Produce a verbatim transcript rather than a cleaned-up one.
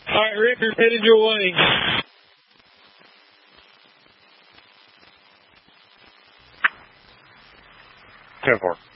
All right, Rick, you're headed your way. ten four.